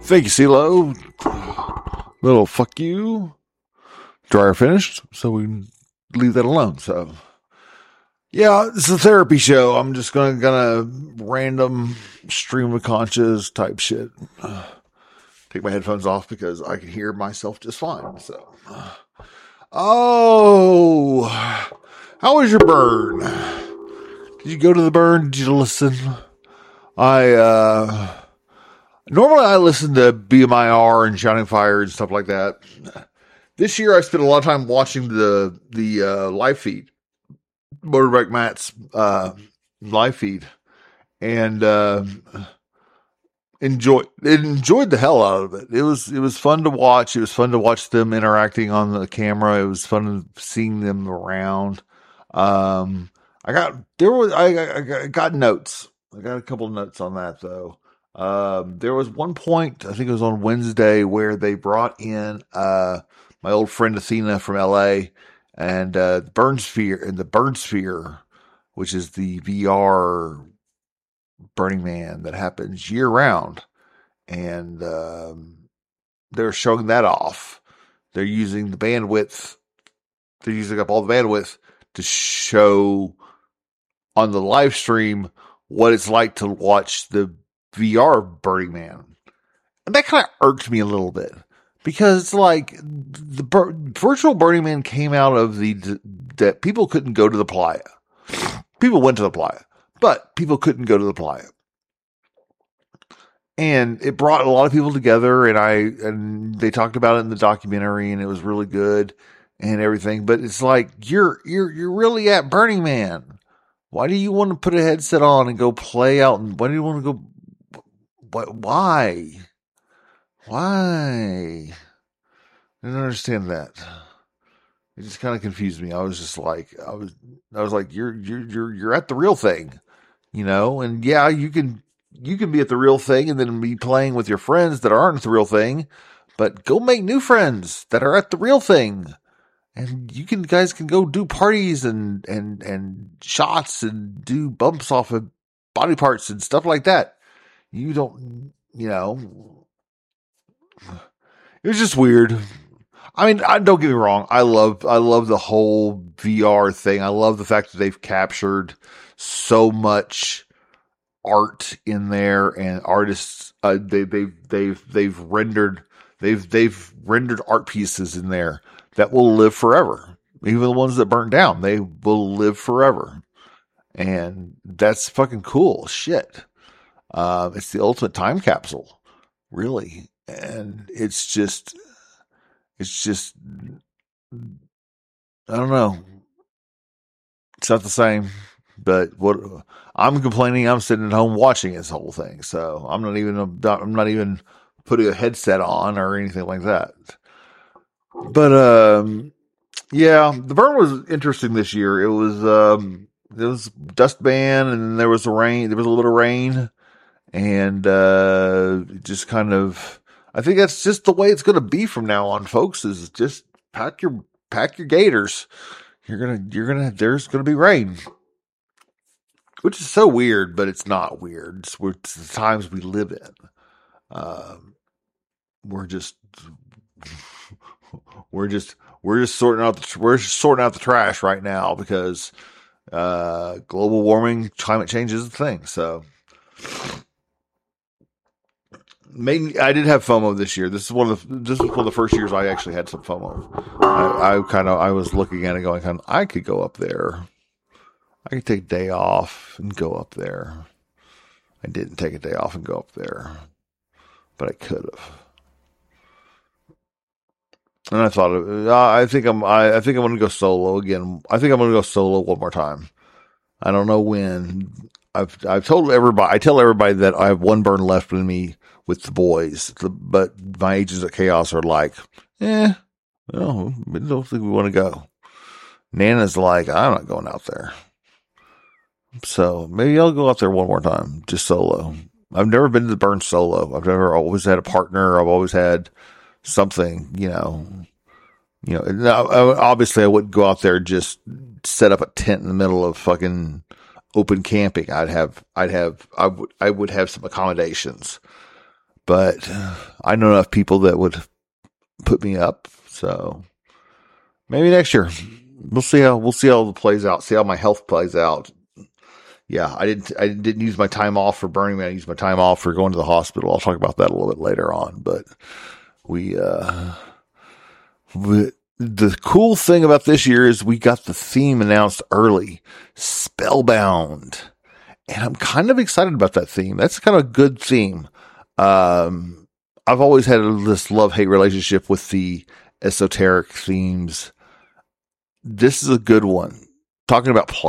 Thank you, CeeLo. Little fuck you. Dryer finished, so we can leave that alone. So, yeah, it's a therapy show. I'm just gonna random stream of conscious type shit. Take my headphones off because I can hear myself just fine. So, how was your burn? Did you go to the burn? Did you listen? Normally I listen to BMIR and Shining Fire and stuff like that. This year I spent a lot of time watching the live feed, Motorbike Matt's live feed, and enjoyed the hell out of it. It was fun to watch. It was fun to watch them interacting on the camera. It was fun seeing them around. I got notes. I got a couple of notes on that though. There was one point, I think it was on Wednesday, where they brought in my old friend Athena from LA and the Burn Sphere, which is the VR Burning Man that happens year round, and they're showing that off. They're using the bandwidth. They're using up all the bandwidth to show on the live stream what it's like to watch the VR Burning Man. And that kind of irked me a little bit because it's like the virtual Burning Man came out of that people couldn't go to the playa. People went to the playa, but people couldn't go to the playa. And it brought a lot of people together, and they talked about it in the documentary, and it was really good and everything. But it's like you're really at Burning Man. Why do you want to put a headset on and go play out? And why do you want to go? Why? I didn't understand that. It just kind of confused me. I was just like, I was like, you're at the real thing, and yeah, you can be at the real thing and then be playing with your friends that aren't at the real thing, but go make new friends that are at the real thing. And guys can go do parties and shots and do bumps off of body parts and stuff like that. You don't, it was just weird. I mean, don't get me wrong. I love the whole VR thing. I love the fact that they've captured so much art in there, and artists, they've rendered art pieces in there that will live forever. Even the ones that burnt down, they will live forever. And that's fucking cool shit. It's the ultimate time capsule, really. And it's just, I don't know. It's not the same, but what I'm complaining, I'm sitting at home watching this whole thing. So I'm not even putting a headset on or anything like that. But, yeah, the burn was interesting this year. It was dust ban, and there was rain. There was a little bit of rain, and just kind of. I think that's just the way it's going to be from now on, folks. Is just pack your gaiters. There's gonna be rain, which is so weird, but it's not weird. It's the times we live in. We're just sorting out the trash right now because global warming, climate change is a thing. So I did have FOMO this year. This is one of the first years I actually had some FOMO. I was looking at it going, I could go up there. I could take a day off and go up there. I didn't take a day off and go up there, but I could have. And I thought, I think I'm going to go solo again. I think I'm going to go solo one more time. I don't know when. I've told everybody. I tell everybody that I have one burn left in me with the boys, but my agents at Chaos are like, I don't think we want to go. Nana's like, I'm not going out there. So maybe I'll go out there one more time, just solo. I've never been to the burn solo. I've always had a partner. I've always had something, obviously I wouldn't go out there, just set up a tent in the middle of fucking open camping. I would have some accommodations, but I know enough people that would put me up. So maybe next year we'll see how it plays out. See how my health plays out. Yeah, I didn't use my time off for Burning Man. I used my time off for going to the hospital. I'll talk about that a little bit later on. But the cool thing about this year is we got the theme announced early, Spellbound. And I'm kind of excited about that theme. That's kind of a good theme. I've always had this love-hate relationship with the esoteric themes. This is a good one. Talking about